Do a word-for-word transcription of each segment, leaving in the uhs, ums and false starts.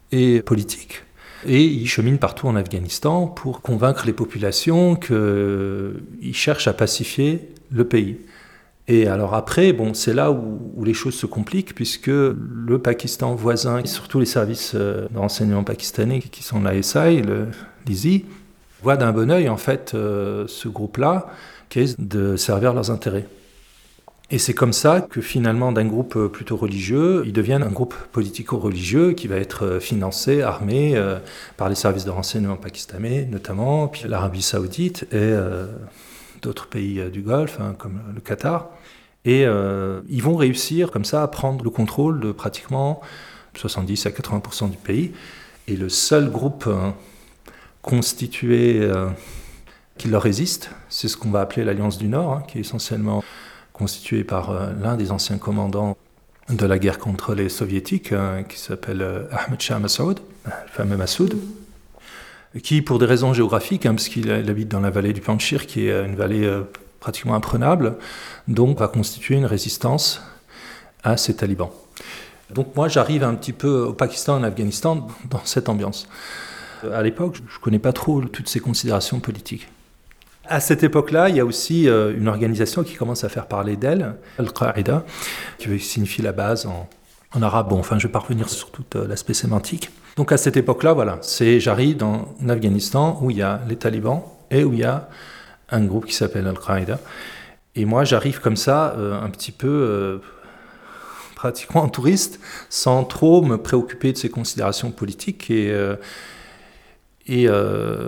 et politique. Et ils cheminent partout en Afghanistan pour convaincre les populations qu'ils cherchent à pacifier le pays. Et alors après, bon, c'est là où, où les choses se compliquent, puisque le Pakistan voisin, et surtout les services de renseignement pakistanais, qui sont l'I S I, le, l'I S I, voient d'un bon œil en fait euh, ce groupe-là, qui est de servir leurs intérêts. Et c'est comme ça que finalement, d'un groupe plutôt religieux, ils deviennent un groupe politico-religieux qui va être financé, armé euh, par les services de renseignement pakistanais notamment, puis l'Arabie Saoudite et euh, d'autres pays euh, du Golfe, hein, comme le Qatar. Et euh, ils vont réussir comme ça à prendre le contrôle de pratiquement soixante-dix à quatre-vingts pour cent du pays. Et le seul groupe euh, constitué euh, qui leur résiste, c'est ce qu'on va appeler l'Alliance du Nord, hein, qui est essentiellement constitué par euh, l'un des anciens commandants de la guerre contre les soviétiques, euh, qui s'appelle euh, Ahmed Shah Massoud, le fameux Massoud, qui, pour des raisons géographiques, hein, parce qu'il habite dans la vallée du Panjshir, qui est une vallée euh, pratiquement imprenable, donc va constituer une résistance à ces talibans. Donc moi, j'arrive un petit peu au Pakistan et en Afghanistan dans cette ambiance. À l'époque, je ne connais pas trop toutes ces considérations politiques. À cette époque-là, il y a aussi euh, une organisation qui commence à faire parler d'elle, Al-Qaïda, qui signifie la base en, en arabe. Bon, enfin, je ne vais pas revenir sur tout euh, l'aspect sémantique. Donc à cette époque-là, voilà, c'est, j'arrive dans l'Afghanistan où il y a les talibans et où il y a un groupe qui s'appelle Al-Qaïda. Et moi, j'arrive comme ça, euh, un petit peu, euh, pratiquement en touriste, sans trop me préoccuper de ces considérations politiques. Et... Euh, Et euh,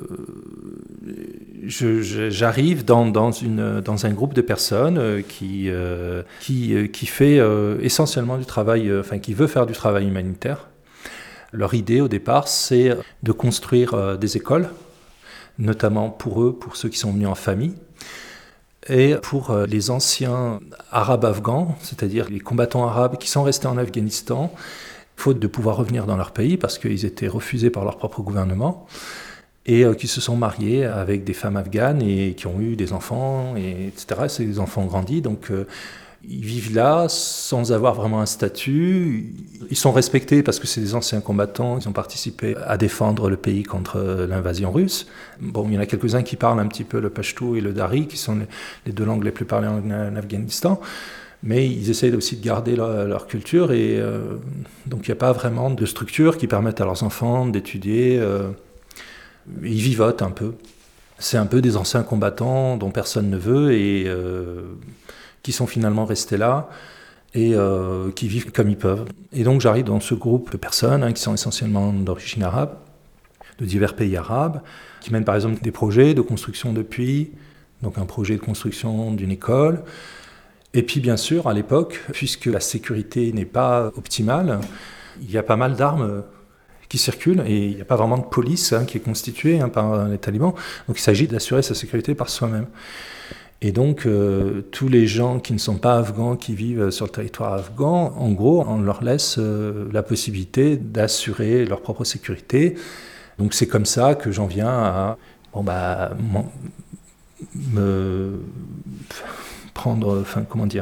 je, je, j'arrive dans, dans, une, dans un groupe de personnes qui, euh, qui, qui fait euh, essentiellement du travail, euh, enfin qui veut faire du travail humanitaire. Leur idée au départ, c'est de construire euh, des écoles, notamment pour eux, pour ceux qui sont venus en famille, et pour euh, les anciens arabes afghans, c'est-à-dire les combattants arabes qui sont restés en Afghanistan, faute de pouvoir revenir dans leur pays parce qu'ils étaient refusés par leur propre gouvernement, et euh, qui se sont mariés avec des femmes afghanes et qui ont eu des enfants, et, etc. Ces enfants ont grandi, donc euh, ils vivent là sans avoir vraiment un statut. Ils sont respectés parce que c'est des anciens combattants, ils ont participé à défendre le pays contre l'invasion russe. Bon, il y en a quelques-uns qui parlent un petit peu le pashto et le dari, qui sont les deux langues les plus parlées en, en Afghanistan. Mais ils essayent aussi de garder leur, leur culture, et euh, donc il n'y a pas vraiment de structure qui permette à leurs enfants d'étudier. Euh, ils vivotent un peu. C'est un peu des anciens combattants dont personne ne veut et euh, qui sont finalement restés là et euh, qui vivent comme ils peuvent. Et donc j'arrive dans ce groupe de personnes hein, qui sont essentiellement d'origine arabe, de divers pays arabes, qui mènent par exemple des projets de construction de puits, donc un projet de construction d'une école. Et puis bien sûr, à l'époque, puisque la sécurité n'est pas optimale, il y a pas mal d'armes qui circulent et il n'y a pas vraiment de police hein, qui est constituée hein, par les talibans. Donc il s'agit d'assurer sa sécurité par soi-même. Et donc euh, tous les gens qui ne sont pas afghans, qui vivent sur le territoire afghan, en gros, on leur laisse euh, la possibilité d'assurer leur propre sécurité. Donc c'est comme ça que j'en viens à bon, bah, me... prendre, enfin, comment dire,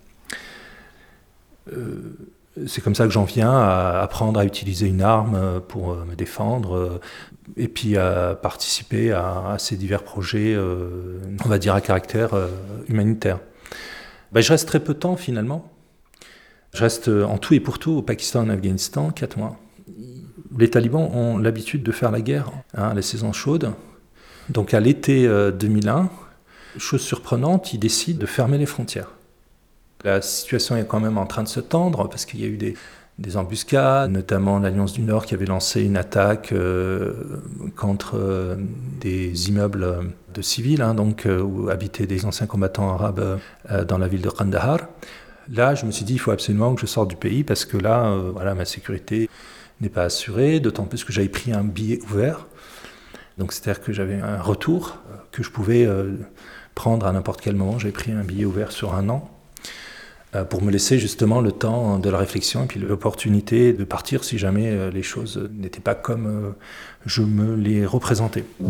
euh, euh, c'est comme ça que j'en viens à apprendre à utiliser une arme pour euh, me défendre, euh, et puis à participer à, à ces divers projets, euh, on va dire à caractère euh, humanitaire. Ben, je reste très peu de temps finalement. Je reste en tout et pour tout au Pakistan et en Afghanistan, quatre mois. Les talibans ont l'habitude de faire la guerre, hein, la saison chaude. Donc à l'été euh, deux mille un, chose surprenante, ils décident de fermer les frontières. La situation est quand même en train de se tendre parce qu'il y a eu des, des embuscades, notamment l'Alliance du Nord qui avait lancé une attaque euh, contre euh, des immeubles de civils, hein, donc, euh, où habitaient des anciens combattants arabes euh, dans la ville de Kandahar. Là, je me suis dit, il faut absolument que je sorte du pays parce que là, euh, voilà, ma sécurité n'est pas assurée, d'autant plus que j'avais pris un billet ouvert. Donc, c'est-à-dire que j'avais un retour euh, que je pouvais euh, prendre à n'importe quel moment. J'avais pris un billet ouvert sur un an euh, pour me laisser justement le temps de la réflexion et puis l'opportunité de partir si jamais euh, les choses n'étaient pas comme euh, je me les représentais.